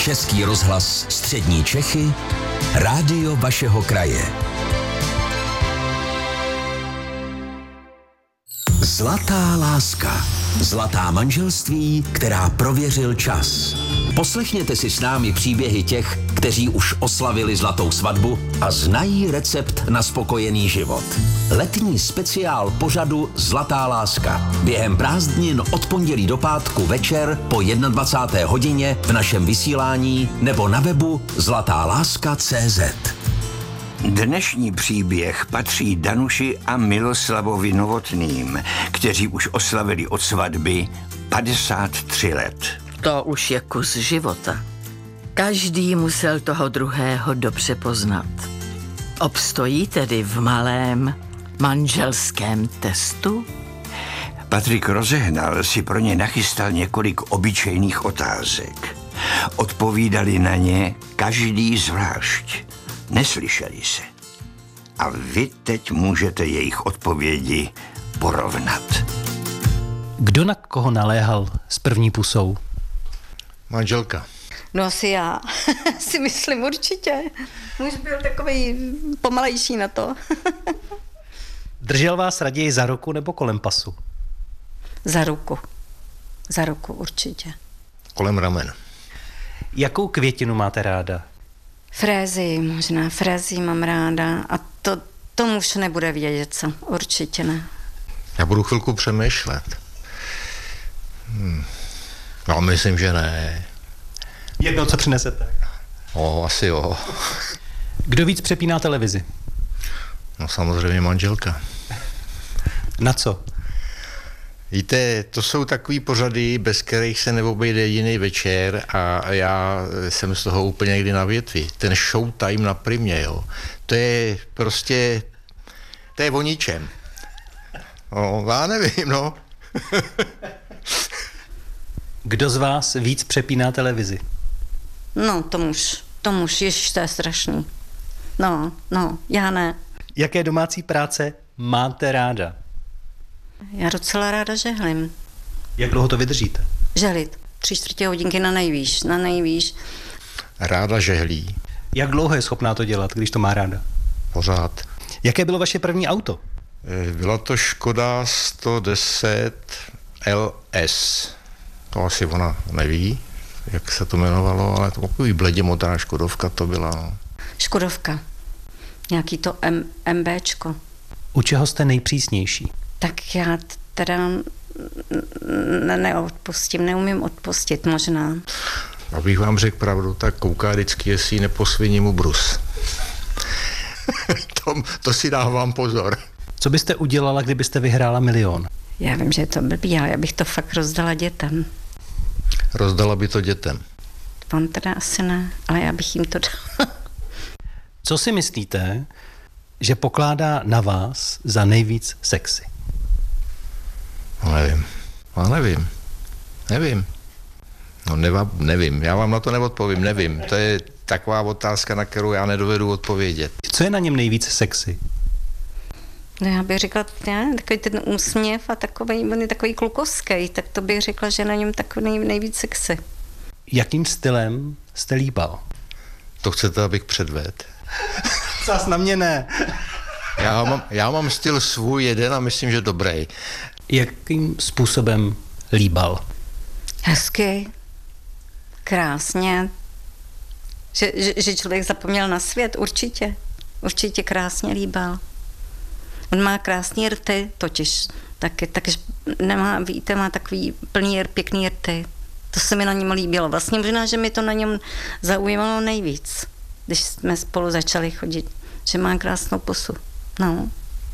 Český rozhlas Střední Čechy, rádio vašeho kraje. Zlatá láska. Zlatá manželství, která prověřil čas. Poslechněte si s námi příběhy těch, kteří už oslavili zlatou svatbu a znají recept na spokojený život. Letní speciál pořadu Zlatá láska. Během prázdnin od pondělí do pátku večer po 21. hodině v našem vysílání nebo na webu zlatáláska.cz. Dnešní příběh patří Danuši a Miloslavovi Novotným, kteří už oslavili od svatby 53 let. To už je kus života. Každý musel toho druhého dobře poznat. Obstojí tedy v malém manželském testu? Patrik Rozehnal si pro ně nachystal několik obyčejných otázek. Odpovídali na ně každý zvlášť. Neslyšeli se. A vy teď můžete jejich odpovědi porovnat. Kdo na koho naléhal s první pusou? Manželka. No asi já. Si myslím určitě. Muž byl takovej pomalejší na to. Držel vás raději za ruku nebo kolem pasu? Za ruku. Za ruku určitě. Kolem ramen. Jakou květinu máte ráda? Frézy, možná frézy mám ráda a to muž nebude vědět, co. Určitě ne. Já budu chvilku přemýšlet. No, myslím, že ne. Jedno, co přinesete? Asi jo. Kdo víc přepíná televizi? No samozřejmě manželka. Na co? Víte, to jsou takový pořady, bez kterých se neobejde jediný večer a já jsem z toho úplně někdy na větvi. Ten Showtime na Primě, jo. To je prostě, to je o ničem. No, já nevím, no. Kdo z vás víc přepíná televizi? No, to muž, ježiš, to je strašný. No, já ne. Jaké domácí práce máte ráda? Já docela ráda žehlím. Jak dlouho to vydržíte? Žehlit. 3/4 hodinky na nejvýš. Ráda žehlí. Jak dlouho je schopná to dělat, když to má ráda? Pořád. Jaké bylo vaše první auto? Byla to Škoda 110 LS. To asi ona neví, jak se to jmenovalo, ale to takový bledě modrá Škodovka to byla. No. Škodovka. Nějaký to MBčko. U čeho jste nejpřísnější? Tak já teda neumím odpustit možná. Abych vám řekl pravdu, tak kouká vždycky, jestli neposviní mu brus. to si dávám pozor. Co byste udělala, kdybyste vyhrála 1 000 000? Já vím, že je to blbý, ale já bych to fakt rozdala dětem. Rozdala by to dětem? On teda asi ne, ale já bych jim to dala. Co si myslíte, že pokládá na vás za nejvíc sexy? Nevím. Nevím, já vám na to neodpovím, nevím. To je taková otázka, na kterou já nedovedu odpovědět. Co je na něm nejvíc sexy? No já bych řekla, takový ten úsměv a on je takový klukovský, tak to bych řekla, že na něm takový nejvíc sexy. Jakým stylem jste líbal? To chcete, abych předvedl? Zas na mě ne. Já mám styl svůj jeden a myslím, že dobrý. Jakým způsobem líbal? Hezky, krásně, že člověk zapomněl na svět, určitě krásně líbal. On má krásný rty, totiž taky, takže má takový plný, pěkný rty. To se mi na něm líbilo. Vlastně možná, že mi to na něm zaujímalo nejvíc, když jsme spolu začali chodit, že má krásnou pusu. No.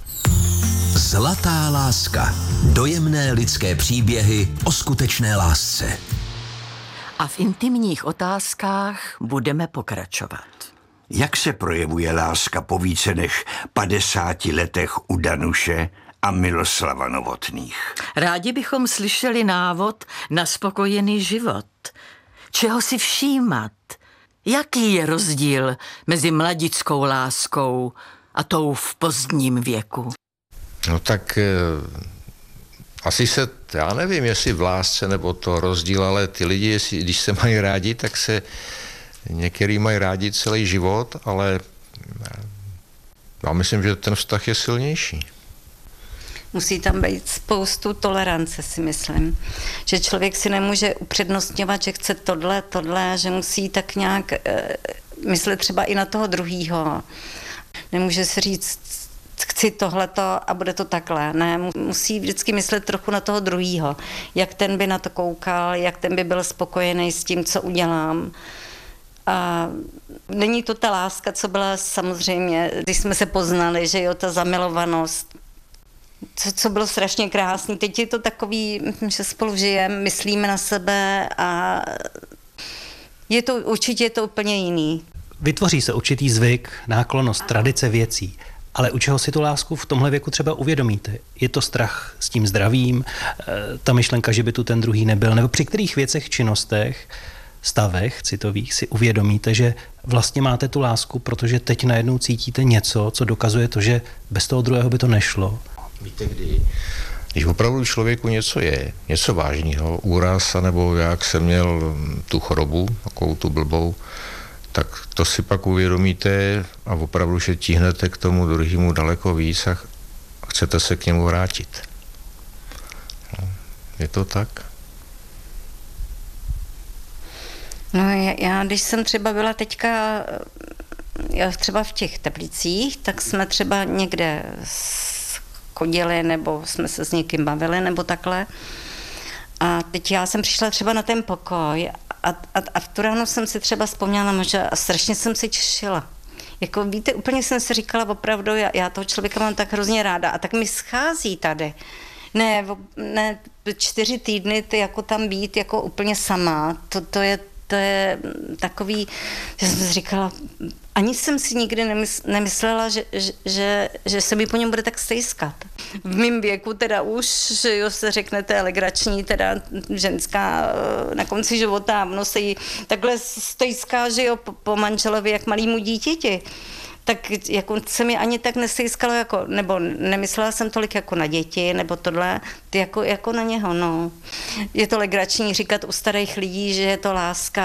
Zlatá láska. Dojemné lidské příběhy o skutečné lásce. A v intimních otázkách budeme pokračovat. Jak se projevuje láska po více než 50 letech u Danuše a Miloslava Novotných? Rádi bychom slyšeli návod na spokojený život. Čeho si všímat? Jaký je rozdíl mezi mladickou láskou a tou v pozdním věku? No tak Asi se, já nevím, jestli v lásce nebo to rozdíl, ale ty lidi, když se mají rádi, tak se některý mají rádi celý život, ale já myslím, že ten vztah je silnější. Musí tam být spoustu tolerance, si myslím. Že člověk si nemůže upřednostňovat, že chce tohle, že musí tak nějak myslet třeba i na toho druhýho. Nemůže si říct, chci tohleto a bude to takhle. Ne, musí vždycky myslet trochu na toho druhýho. Jak ten by na to koukal, jak ten by byl spokojený s tím, co udělám. A není to ta láska, co byla samozřejmě, když jsme se poznali, že jo, ta zamilovanost, co bylo strašně krásný. Teď je to takový, že spolu žijeme, myslíme na sebe a určitě je to úplně jiný. Vytvoří se určitý zvyk, náklonnost, tradice věcí. Ale u čeho si tu lásku v tomhle věku třeba uvědomíte? Je to strach s tím zdravím, ta myšlenka, že by tu ten druhý nebyl, nebo při kterých věcech, činnostech, stavech citových si uvědomíte, že vlastně máte tu lásku, protože teď najednou cítíte něco, co dokazuje to, že bez toho druhého by to nešlo? Víte kdy? Když opravdu člověku něco je, něco vážného, úraz, nebo jak jsem měl tu chorobu, takovou tu blbou, tak to si pak uvědomíte a opravdu, že tíhnete k tomu druhému daleko víc a chcete se k němu vrátit. No, je to tak? No já když jsem třeba byla teďka třeba v těch Teplicích, tak jsme třeba někde chodili, nebo jsme se s někým bavili, nebo takhle. A teď já jsem přišla třeba na ten pokoj a v tu ráno jsem si třeba vzpomněla, že strašně jsem se těšila. Jako víte, úplně jsem si říkala opravdu, já toho člověka mám tak hrozně ráda a tak mi schází tady. Ne 4 týdny jako tam být jako úplně sama, to je takový, že jsem si říkala, ani jsem si nikdy nemyslela, že se mi po něm bude tak stejskat. V mém věku teda už, že jo, se řeknete legrační, teda ženská na konci života, ono se jí takhle stejská, že jo, po manželovi, jak malýmu dítěti. Tak jako se mi ani tak nestejskalo, jako, nebo nemyslela jsem tolik jako na děti, nebo tohle, jako na něho, no. Je to legrační říkat u starých lidí, že je to láska,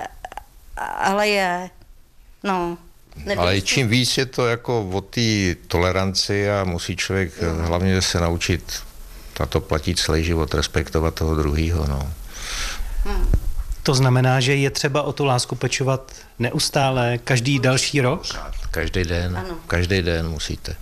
ale je, no. Ale čím víc je to jako o té toleranci a musí člověk hlavně se naučit, a to platí celý život, respektovat toho druhýho, no. To znamená, že je třeba o tu lásku pečovat neustále, každý další rok? Každý den, ano. Každý den musíte.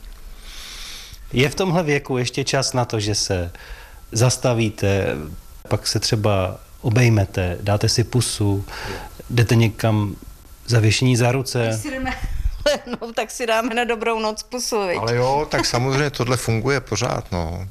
Je v tomhle věku ještě čas na to, že se zastavíte, pak se třeba obejmete, dáte si pusu, jdete někam zavěšení za ruce? No, tak si dáme na dobrou noc pusu, viď? Ale jo, tak samozřejmě tohle funguje pořád, no.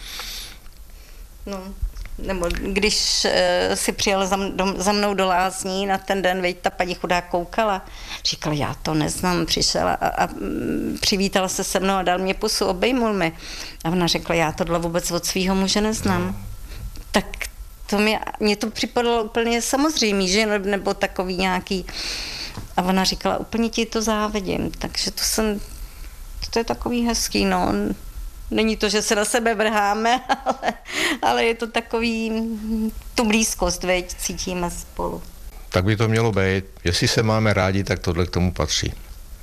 No. Nebo když si přijel za mnou do Lázní na ten den, veď ta paní chudá koukala, říkala, já to neznám, přišel a přivítal se mnou a dal mě pusu, obejmul mi. A ona řekla, já tohle vůbec od svýho muže neznám. No. Tak to mě to připadalo úplně samozřejmé, že nebo takový nějaký. A ona říkala, úplně ti to závidím, takže to je takový hezký, no. Není to, že se na sebe vrháme, ale je to takový, tu blízkost, veď, cítíme spolu. Tak by to mělo být. Jestli se máme rádi, tak tohle k tomu patří.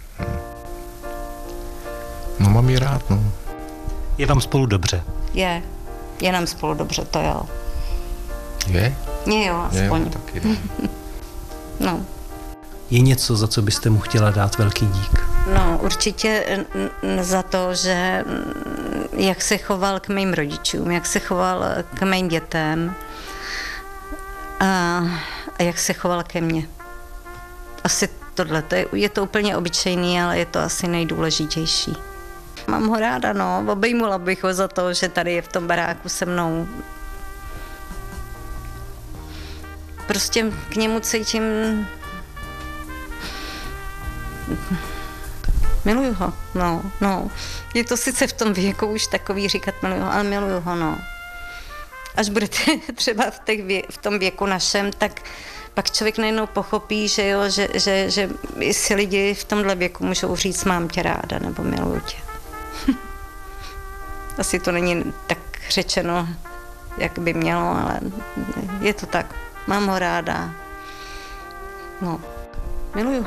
No mám ji rád, no. Je vám spolu dobře? Je nám spolu dobře, to jo. Je? Jo, aspoň. Je, taky. No. Je něco, za co byste mu chtěla dát velký dík? No, určitě za to, že jak se choval k mým rodičům, jak se choval k mým dětem a jak se choval ke mně. Asi tohle, je to úplně obyčejný, ale je to asi nejdůležitější. Mám ho ráda, no, obejmula bych ho za to, že tady je v tom baráku se mnou. Prostě k němu cítím. Miluju ho, no. Je to sice v tom věku už takový říkat miluju ho, ale miluju ho, no. Až budete třeba v tom věku našem, tak pak člověk najednou pochopí, že jo, že si lidi v tomhle věku můžou říct mám tě ráda, nebo miluju tě. Asi to není tak řečeno jak by mělo, ale je to tak. Mám ho ráda. No, miluju.